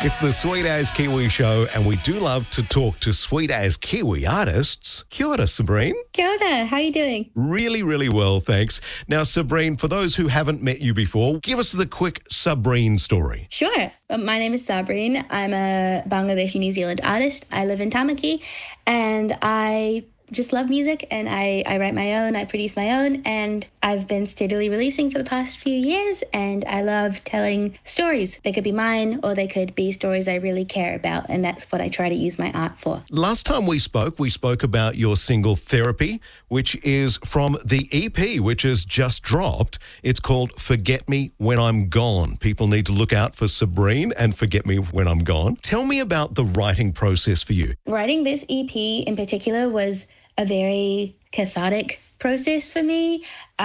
It's the Sweet As Kiwi show, and we do love to talk to Sweet As Kiwi artists. Kia ora, Sabrine. Kia ora, how are you doing? Really, really well, thanks. Now, Sabrine, for those who haven't met you before, give us the quick Sabrine story. Sure. My name is Sabrine. I'm a Bangladeshi New Zealand artist. I live in Tamaki, and I just love music, and I write my own, I produce my own, and I've been steadily releasing for the past few years, and I love telling stories. They could be mine, or they could be stories I really care about, and that's what I try to use my art for. Last time we spoke about your single Therapy, which is from the EP, which has just dropped. It's called Forget Me When I'm Gone. People need to look out for Sabrine and Forget Me When I'm Gone. Tell me about the writing process for you. Writing this EP in particular was a very cathartic process for me.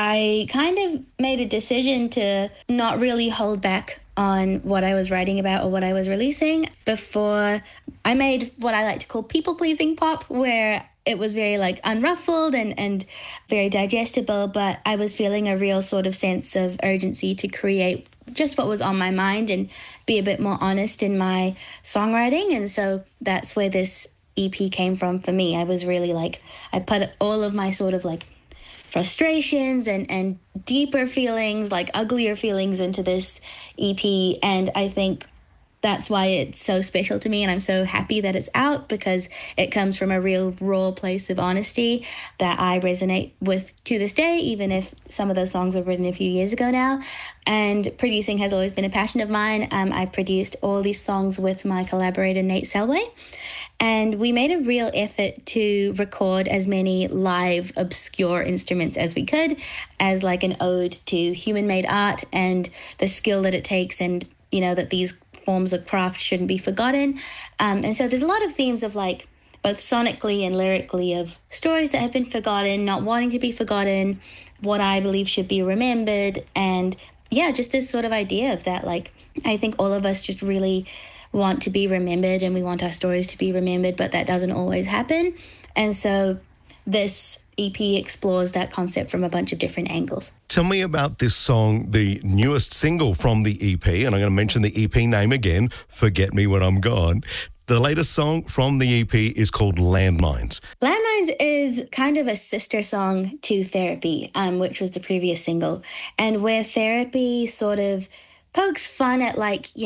I kind of made a decision to not really hold back on what I was writing about or what I was releasing before I made what I like to call people-pleasing pop, where it was very unruffled and very digestible, but I was feeling a real sort of sense of urgency to create just what was on my mind and be a bit more honest in my songwriting. And so that's where this EP came from for me. I was really I put all of my sort of frustrations and deeper feelings, uglier feelings into this EP. And I think that's why it's so special to me, and I'm so happy that it's out, because it comes from a real raw place of honesty that I resonate with to this day, even if some of those songs were written a few years ago now. And producing has always been a passion of mine. I produced all these songs with my collaborator, Nate Selway. And we made a real effort to record as many live, obscure instruments as we could, as an ode to human-made art and the skill that it takes, and, that these forms of craft shouldn't be forgotten. And so there's a lot of themes of both sonically and lyrically of stories that have been forgotten, not wanting to be forgotten, what I believe should be remembered. And yeah, just this sort of idea of that, I think all of us just really want to be remembered, and we want our stories to be remembered, but that doesn't always happen. And so this EP explores that concept from a bunch of different angles. Tell me about this song, the newest single from the EP, and I'm going to mention the EP name again, Forget Me When I'm Gone. The latest song from the EP is called Landmines. Landmines is kind of a sister song to Therapy, which was the previous single, and where Therapy sort of pokes fun at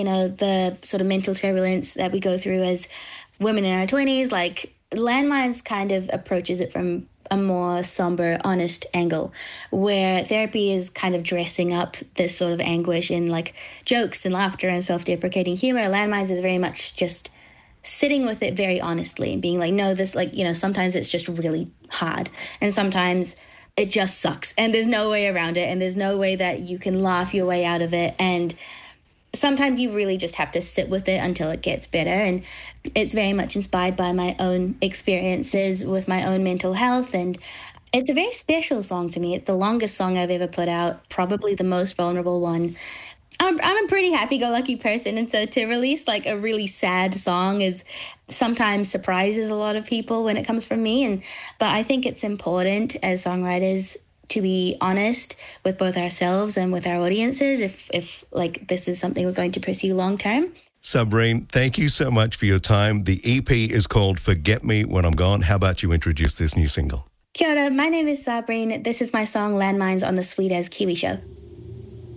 the sort of mental turbulence that we go through as women in our 20s. Landmines kind of approaches it from a more somber, honest angle, where Therapy is kind of dressing up this sort of anguish in jokes and laughter and self-deprecating humor. Landmines is very much just sitting with it very honestly and being no, this sometimes it's just really hard, and sometimes it just sucks, and there's no way around it, and there's no way that you can laugh your way out of it. And sometimes you really just have to sit with it until it gets better. And it's very much inspired by my own experiences with my own mental health. And it's a very special song to me. It's the longest song I've ever put out, probably the most vulnerable one. I'm a pretty happy-go-lucky person, and so to release a really sad song is sometimes surprises a lot of people when it comes from me. But I think it's important as songwriters to be honest with both ourselves and with our audiences if this is something we're going to pursue long term. Sabrine, thank you so much for your time. The EP is called Forget Me When I'm Gone. How about you introduce this new single? Kia ora, my name is Sabrine. This is my song Landmines on the Sweet As Kiwi show.